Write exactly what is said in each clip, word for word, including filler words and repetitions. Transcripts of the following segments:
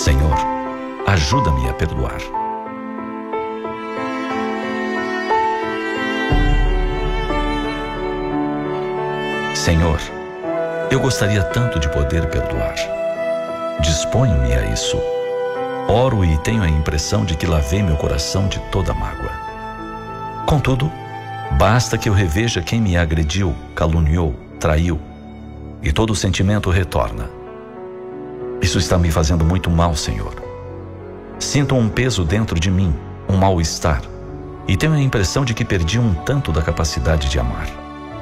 Senhor, ajuda-me a perdoar. Senhor, eu gostaria tanto de poder perdoar. Disponho-me a isso. Oro e tenho a impressão de que lavei meu coração de toda mágoa. Contudo, basta que eu reveja quem me agrediu, caluniou, traiu, e todo o sentimento retorna. Isso está me fazendo muito mal, Senhor. Sinto um peso dentro de mim, um mal-estar, e tenho a impressão de que perdi um tanto da capacidade de amar.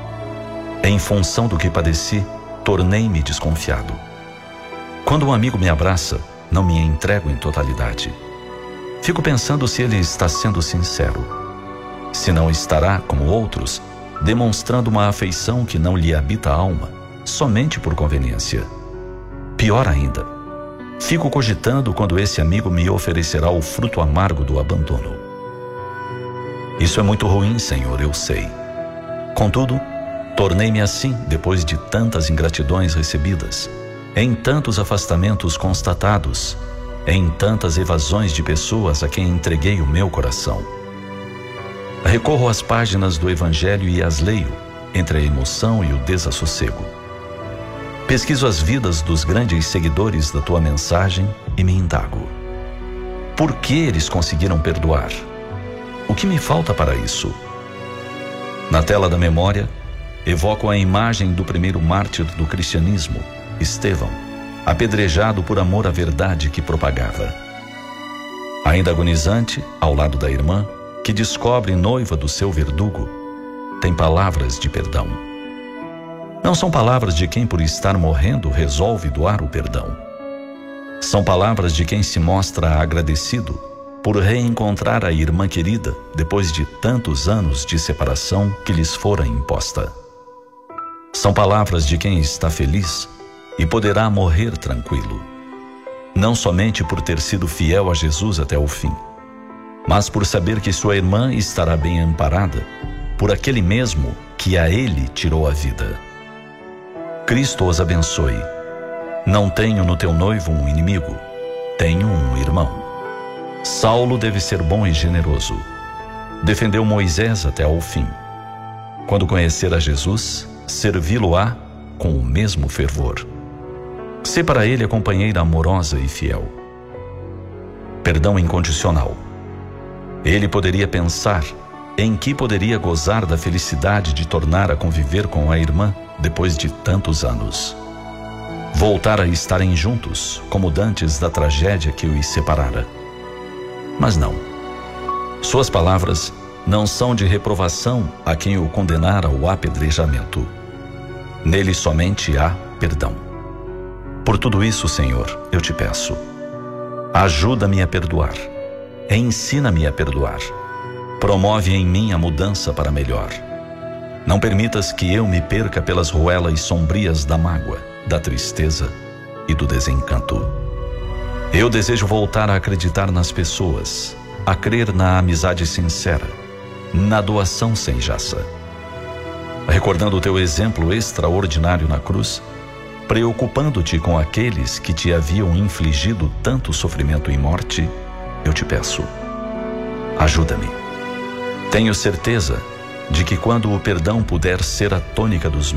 Em função do que padeci, tornei-me desconfiado. Quando um amigo me abraça, não me entrego em totalidade. Fico pensando se ele está sendo sincero. Se não estará, como outros, demonstrando uma afeição que não lhe habita a alma, somente por conveniência. Pior ainda, fico cogitando quando esse amigo me oferecerá o fruto amargo do abandono. Isso é muito ruim, Senhor, eu sei. Contudo, tornei-me assim depois de tantas ingratidões recebidas, em tantos afastamentos constatados, em tantas evasões de pessoas a quem entreguei o meu coração. Recorro às páginas do Evangelho e as leio, entre a emoção e o desassossego. Pesquiso as vidas dos grandes seguidores da tua mensagem e me indago. Por que eles conseguiram perdoar? O que me falta para isso? Na tela da memória, evoco a imagem do primeiro mártir do cristianismo, Estevão, apedrejado por amor à verdade que propagava. Ainda agonizante, ao lado da irmã, que descobre noiva do seu verdugo, tem palavras de perdão. Não são palavras de quem, por estar morrendo, resolve doar o perdão. São palavras de quem se mostra agradecido por reencontrar a irmã querida depois de tantos anos de separação que lhes fora imposta. São palavras de quem está feliz e poderá morrer tranquilo, não somente por ter sido fiel a Jesus até o fim, mas por saber que sua irmã estará bem amparada por aquele mesmo que a ele tirou a vida. Cristo os abençoe. Não tenho no teu noivo um inimigo, tenho um irmão. Saulo deve ser bom e generoso. Defendeu Moisés até ao fim. Quando conhecer a Jesus, servi-lo-á com o mesmo fervor. Sê para ele a companheira amorosa e fiel. Perdão incondicional. Ele poderia pensar em que poderia gozar da felicidade de tornar a conviver com a irmã depois de tantos anos. Voltar a estarem juntos, como dantes da tragédia que os separara. Mas não. Suas palavras não são de reprovação a quem o condenara ao apedrejamento. Nele somente há perdão. Por tudo isso, Senhor, eu te peço. Ajuda-me a perdoar. Ensina-me a perdoar. Promove em mim a mudança para melhor. Não permitas que eu me perca pelas ruelas sombrias da mágoa, da tristeza e do desencanto. Eu desejo voltar a acreditar nas pessoas, a crer na amizade sincera, na doação sem jaça. Recordando o teu exemplo extraordinário na cruz, preocupando-te com aqueles que te haviam infligido tanto sofrimento e morte, eu te peço, ajuda-me. Tenho certeza de que quando o perdão puder ser a tônica dos